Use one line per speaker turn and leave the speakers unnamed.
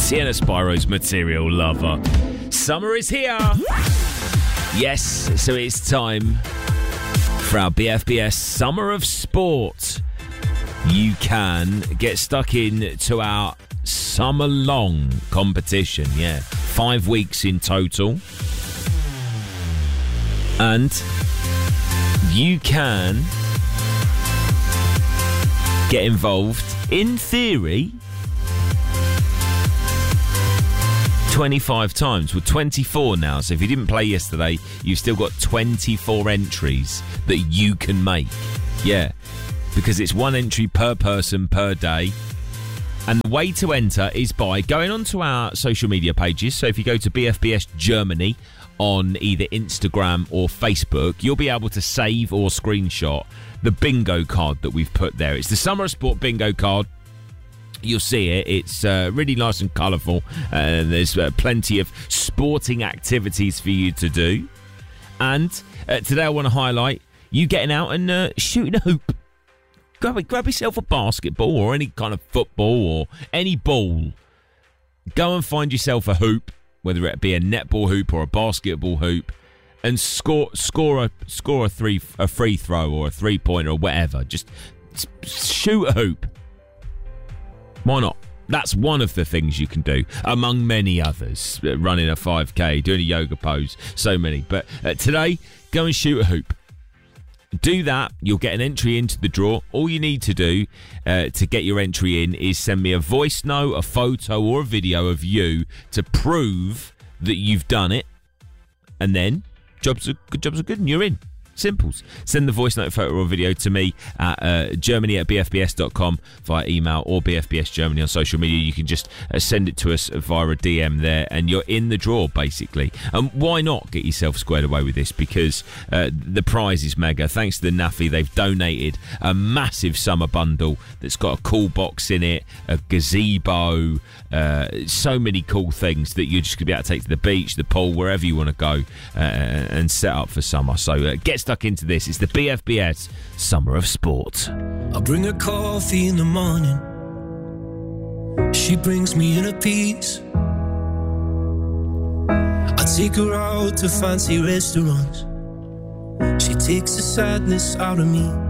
Sienna Spiro's Material Lover. Summer is here. Yes, so it's time for our BFBS Summer of Sport. You can get stuck in to our summer-long competition. 5 weeks in total. And you can get involved, in theory, 25 times. Well, 24 now. So if you didn't play yesterday, you've still got 24 entries that you can make. Yeah, because it's one entry per person per day. And the way to enter is by going onto our social media pages. So if you go to BFBS Germany on either Instagram or Facebook, you'll be able to save or screenshot the bingo card that we've put there. It's the Summer of Sport bingo card. You'll see it. It's really nice and colourful. There's plenty of sporting activities for you to do. And today I want to highlight you getting out and shooting a hoop. Grab yourself a basketball or any kind of football or any ball. Go and find yourself a hoop, whether it be a netball hoop or a basketball hoop, and score a free throw or a 3-pointer or whatever. Just shoot a hoop. Why not? That's one of the things you can do, among many others. Running a 5K, doing a yoga pose, so many. But today, go and shoot a hoop. Do that, you'll get an entry into the draw. All you need to do to get your entry in is send me a voice note, a photo or a video of you to prove that you've done it. And then, jobs are good and you're in. Simples. Send the voice note, photo or video to me at germany@bfbs.com via email or BFBS Germany on social media. You can just send it to us via a DM there and you're in the draw, basically. And why not get yourself squared away with this? Because the prize is mega. Thanks to the NAFI, they've donated a massive summer bundle that's got a cool box in it, a gazebo, so many cool things that you're just going to be able to take to the beach, the pool, wherever you want to go and set up for summer. So get stuck into this. It's the BFBS Summer of Sport.
I bring her coffee in the morning. She brings me in a piece. I take her out to fancy restaurants. She takes the sadness out of me.